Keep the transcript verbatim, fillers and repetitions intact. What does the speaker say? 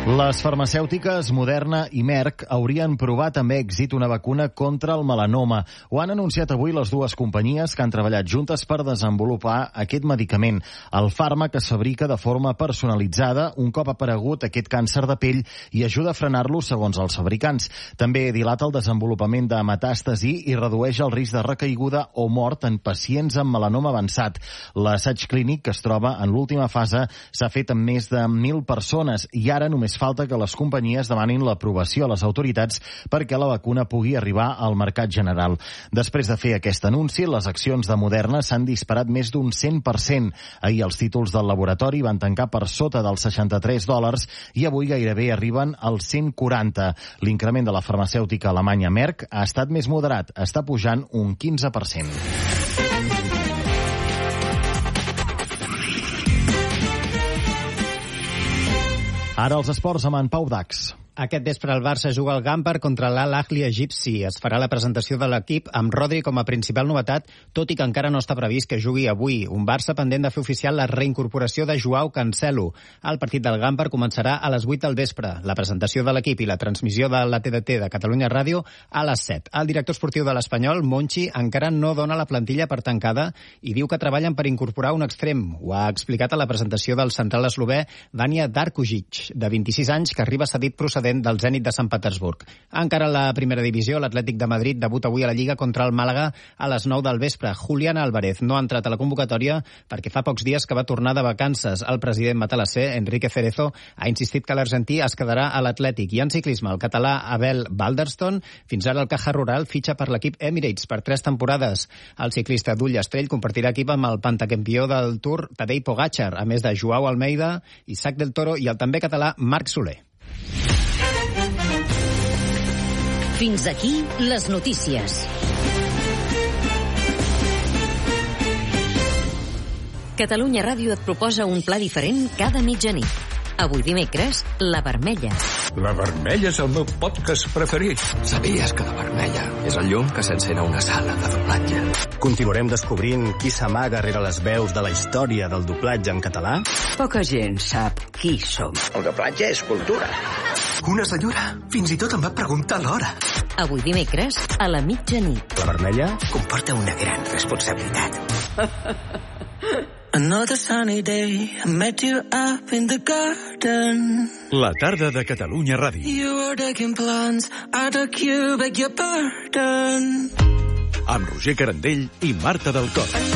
Les farmacèutiques Moderna i Merck haurien provat amb èxit una vacuna contra el melanoma. Ho han anunciat avui les dues companyies que han treballat juntes per desenvolupar aquest medicament. El fàrmac es fabrica de forma personalitzada un cop aparegut aquest càncer de pell i ajuda a frenar-lo segons els fabricants. També dilata el desenvolupament de metàstasi i redueix el risc de recaiguda o mort en pacients amb melanoma avançat. L'assaig clínic, que es troba en l'última fase, s'ha fet amb més de mil persones i ara només falta que les companyies demanin l'aprovació a les autoritats perquè la vacuna pugui arribar al mercat general. Després de fer aquest anunci, les accions de Moderna s'han disparat més d'un cent per cent. Ahir els títols del laboratori van tancar per sota dels seixanta-tres dòlars i avui gairebé arriben als cent quaranta. L'increment de la farmacèutica alemanya Merck ha estat més moderat, està pujant un quinze per cent. Ara els esports amb en Pau Dax. Aquest vespre el Barça juga al Gampar contra l'Al-Ahli egipci. Es farà la presentació de l'equip amb Rodri com a principal novetat, tot i que encara no està previst que jugui avui. Un Barça pendent de fer oficial la reincorporació de Joao Cancelo. El partit del Gampar començarà a les vuit del vespre. La presentació de l'equip i la transmissió de la T D T de Catalunya Ràdio a les set. El director esportiu de l'Espanyol, Monchi, encara no dona la plantilla per tancada i diu que treballen per incorporar un extrem. Ho ha explicat a la presentació del central eslovè Vanja Darkujic, de vint-i-sis anys, que arriba cedit procedent del Zenit de Sant Petersburg. Encara a la primera divisió, l'Atlètic de Madrid debuta avui a la Lliga contra el Màlaga a les nou del vespre. Julián Álvarez no ha entrat a la convocatòria perquè fa pocs dies que va tornar de vacances. El president matalasser, Enrique Cerezo, ha insistit que l'argentí es quedarà a l'Atlètic. I en ciclisme, el català Abel Balderston, fins ara el Caja Rural, fitxa per l'equip Emirates per tres temporades. El ciclista d'Ullastrell compartirà equip amb el pentacampió del Tour Tadej Pogačar, a més de Joao Almeida, Isaac del Toro i el també català Marc Soler. Fins aquí les notícies. Catalunya Ràdio et proposa un pla diferent cada mitjanit. Avui dimecres, La Vermella. La Vermella és el meu podcast preferit. Sabies que La Vermella és el llum que s'encén a una sala de doblatge? Continuarem descobrint qui s'amaga rere les veus de la història del doblatge en català? Poca gent sap qui som. El doblatge és cultura. Una senyora fins i tot em va preguntar l'hora. Avui dimecres, a la mitjanit. La Vermella comporta una gran responsabilitat. Another sunny day, I met you up in the garden. La tarda de Catalunya Ràdio. You were taking plans, I took you, beg your pardon. Amb Roger Carandell i Marta del Cor.